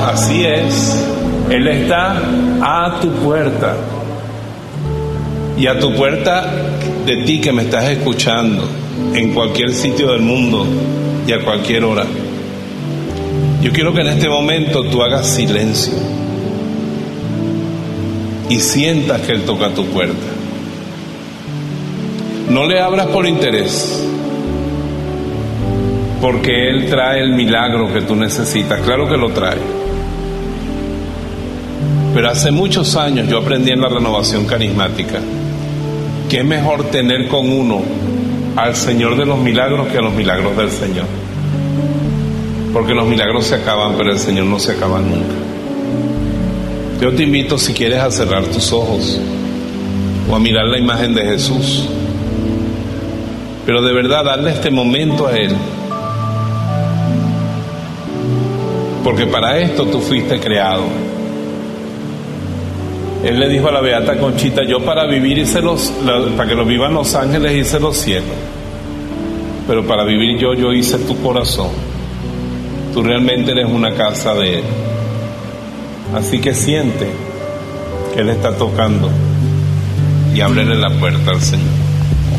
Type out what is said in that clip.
Así es. Él está a tu puerta. Y a tu puerta de ti que me estás escuchando, en cualquier sitio del mundo y a cualquier hora. Yo quiero que en este momento tú hagas silencio y sientas que Él toca tu puerta. No le abras por interés, porque Él trae el milagro que tú necesitas. Claro que lo trae. Pero hace muchos años yo aprendí en la renovación carismática que es mejor tener con uno al Señor de los milagros que a los milagros del Señor. Porque los milagros se acaban, pero el Señor no se acaba nunca. Yo te invito, si quieres, a cerrar tus ojos o a mirar la imagen de Jesús, pero de verdad darle este momento a Él, porque para esto tú fuiste creado. Él le dijo a la beata Conchita: yo para vivir para que lo vivan los ángeles hice los cielos, pero para vivir yo hice tu corazón. Tú realmente eres una casa de Él. Así que siente que Él está tocando y ábrele la puerta al Señor.